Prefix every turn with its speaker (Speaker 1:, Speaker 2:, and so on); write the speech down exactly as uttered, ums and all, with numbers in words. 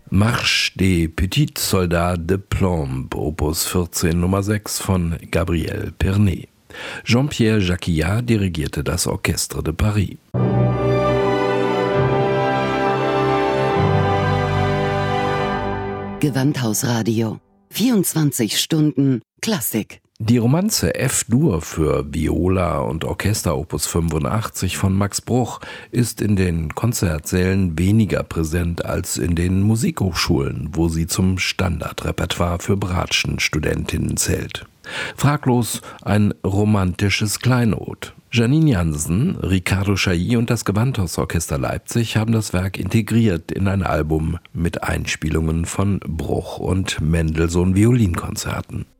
Speaker 1: Marche des Petits Soldats de Plomb, Opus vierzehn Nummer sechs von Gabriel Pernet. Jean-Pierre Jacquillard dirigierte das Orchestre de Paris.
Speaker 2: Gewandhausradio. vierundzwanzig Stunden Klassik.
Speaker 1: Die Romanze F-Dur für Viola und Orchester Opus fünfundachtzig von Max Bruch ist in den Konzertsälen weniger präsent als in den Musikhochschulen, wo sie zum Standardrepertoire für Bratschenstudentinnen zählt. Fraglos ein romantisches Kleinod. Janine Jansen, Ricardo Chailly und das Gewandhausorchester Leipzig haben das Werk integriert in ein Album mit Einspielungen von Bruch und Mendelssohn Violinkonzerten.